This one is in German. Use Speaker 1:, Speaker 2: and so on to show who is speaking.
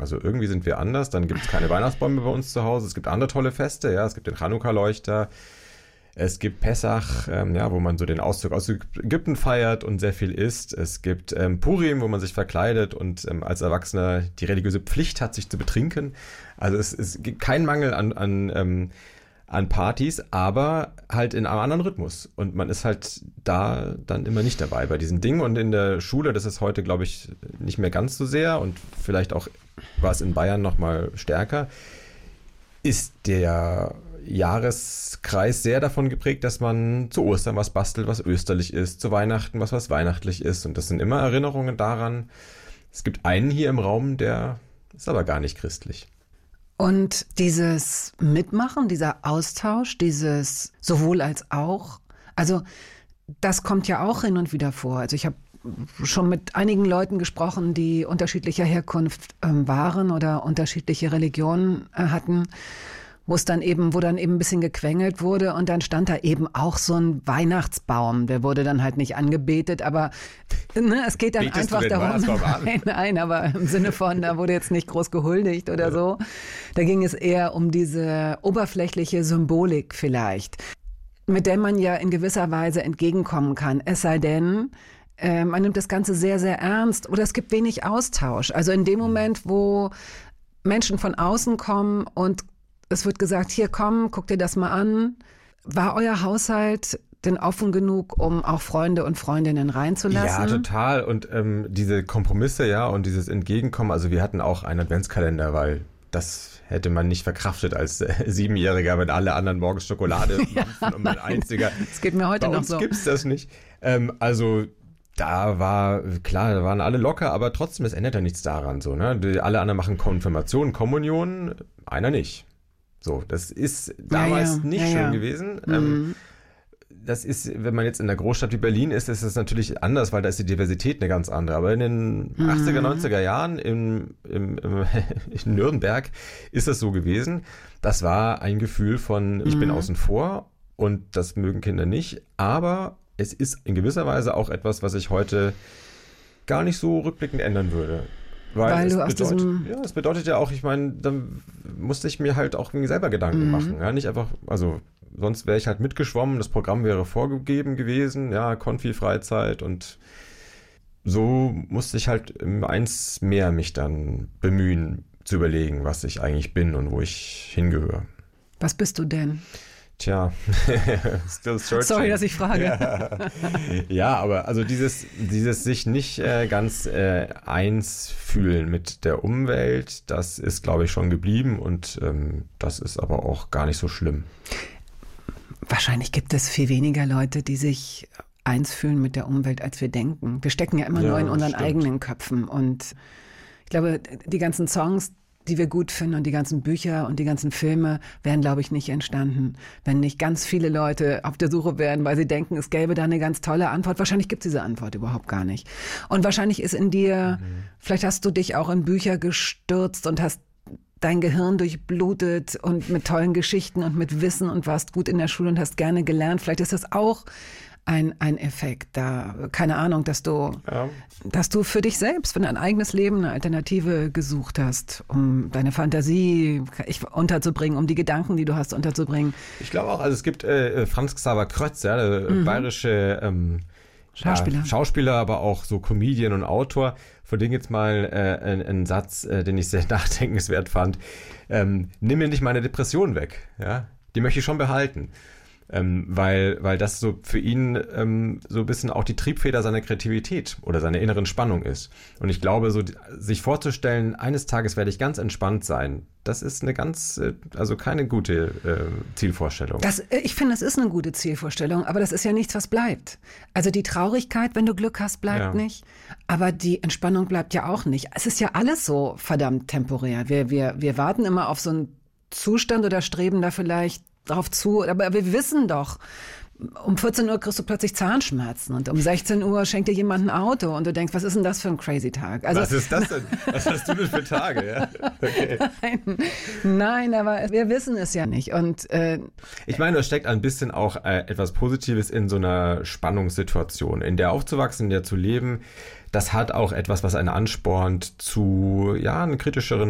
Speaker 1: Also irgendwie sind wir anders. Dann gibt es keine Weihnachtsbäume bei uns zu Hause. Es gibt andere tolle Feste. Ja, es gibt den Chanukka-Leuchter. Es gibt Pessach, wo man so den Auszug aus Ägypten feiert und sehr viel isst. Es gibt Purim, wo man sich verkleidet und als Erwachsener die religiöse Pflicht hat, sich zu betrinken. Also es gibt keinen Mangel an Partys, aber halt in einem anderen Rhythmus. Und man ist halt da dann immer nicht dabei bei diesen Dingen. Und in der Schule, das ist heute, glaube ich, nicht mehr ganz so sehr und vielleicht auch war es in Bayern noch mal stärker, ist der Jahreskreis sehr davon geprägt, dass man zu Ostern was bastelt, was österlich ist, zu Weihnachten was weihnachtlich ist. Und das sind immer Erinnerungen daran. Es gibt einen hier im Raum, der ist aber gar nicht christlich.
Speaker 2: Und dieses Mitmachen, dieser Austausch, dieses sowohl als auch, also das kommt ja auch hin und wieder vor. Also ich habe schon mit einigen Leuten gesprochen, die unterschiedlicher Herkunft waren oder unterschiedliche Religionen hatten, wo dann eben ein bisschen gequengelt wurde und dann stand da eben auch so ein Weihnachtsbaum. Der wurde dann halt nicht angebetet, aber es geht dann einfach darum, nein, aber im Sinne von, da wurde jetzt nicht groß gehuldigt oder so. Da ging es eher um diese oberflächliche Symbolik vielleicht, mit der man ja in gewisser Weise entgegenkommen kann. Es sei denn, man nimmt das Ganze sehr, sehr ernst oder es gibt wenig Austausch. Also in dem Moment, wo Menschen von außen kommen und es wird gesagt, hier komm, guck dir das mal an. War euer Haushalt denn offen genug, um auch Freunde und Freundinnen reinzulassen?
Speaker 1: Ja, total. Und diese Kompromisse, ja, und dieses Entgegenkommen. Also wir hatten auch einen Adventskalender, weil das hätte man nicht verkraftet als 7-Jähriger, wenn alle anderen morgens Schokolade machen und mein einziger.
Speaker 2: Das geht mir heute
Speaker 1: noch so. Bei uns gibt's das nicht. Also da waren alle locker, aber trotzdem, es ändert ja nichts daran. So, ne? Alle anderen machen Konfirmation, Kommunion, einer nicht. So, das ist damals nicht schön gewesen. Das ist, wenn man jetzt in einer Großstadt wie Berlin ist es natürlich anders, weil da ist die Diversität eine ganz andere. Aber in den 80er, 90er Jahren in Nürnberg ist das so gewesen. Das war ein Gefühl von, ich bin außen vor und das mögen Kinder nicht. Aber es ist in gewisser Weise auch etwas, was ich heute gar nicht so rückblickend ändern würde. Weil es bedeutet ja auch, ich meine, dann musste ich mir halt auch selber Gedanken machen. Ja, nicht einfach, also sonst wäre ich halt mitgeschwommen, das Programm wäre vorgegeben gewesen, ja, Konfi-Freizeit und so musste ich halt eins mehr mich dann bemühen, zu überlegen, was ich eigentlich bin und wo ich hingehöre.
Speaker 2: Was bist du denn?
Speaker 1: Tja, still searching.
Speaker 2: Sorry, dass ich frage.
Speaker 1: Ja, aber also dieses sich nicht ganz eins fühlen mit der Umwelt, das ist, glaube ich, schon geblieben und das ist aber auch gar nicht so schlimm.
Speaker 2: Wahrscheinlich gibt es viel weniger Leute, die sich eins fühlen mit der Umwelt, als wir denken. Wir stecken ja immer nur in unseren eigenen Köpfen und ich glaube, die ganzen Songs, die wir gut finden und die ganzen Bücher und die ganzen Filme wären, glaube ich, nicht entstanden, wenn nicht ganz viele Leute auf der Suche wären, weil sie denken, es gäbe da eine ganz tolle Antwort. Wahrscheinlich gibt es diese Antwort überhaupt gar nicht. Und wahrscheinlich ist in dir, vielleicht hast du dich auch in Bücher gestürzt und hast dein Gehirn durchblutet und mit tollen Geschichten und mit Wissen und warst gut in der Schule und hast gerne gelernt. Vielleicht ist das auch ein Effekt da, keine Ahnung, dass du für dich selbst, für dein eigenes Leben eine Alternative gesucht hast, um deine Fantasie unterzubringen, um die Gedanken, die du hast, unterzubringen.
Speaker 1: Ich glaube auch, also es gibt Franz Xaver Krötz, der bayerische Schauspieler, aber auch so Comedian und Autor, von dem jetzt mal einen Satz, den ich sehr nachdenkenswert fand. Nimm mir nicht meine Depression weg, ja, die möchte ich schon behalten. Weil das so für ihn so ein bisschen auch die Triebfeder seiner Kreativität oder seiner inneren Spannung ist. Und ich glaube, so sich vorzustellen, eines Tages werde ich ganz entspannt sein, das ist keine gute Zielvorstellung.
Speaker 2: Ich finde, das ist eine gute Zielvorstellung, aber das ist ja nichts, was bleibt. Also die Traurigkeit, wenn du Glück hast, bleibt nicht, aber die Entspannung bleibt ja auch nicht. Es ist ja alles so verdammt temporär. Wir warten immer auf so einen Zustand oder streben da vielleicht drauf zu, aber wir wissen doch, um 14 Uhr kriegst du plötzlich Zahnschmerzen und um 16 Uhr schenkt dir jemand ein Auto und du denkst, was ist denn das für ein crazy Tag? Also,
Speaker 1: was ist das denn? Was hast du denn für Tage? Ja? Okay.
Speaker 2: Nein, aber wir wissen es ja nicht. Und
Speaker 1: ich meine, da steckt ein bisschen auch etwas Positives in so einer Spannungssituation, in der aufzuwachsen, in der zu leben. Das hat auch etwas, was einen anspornt zu einer kritischeren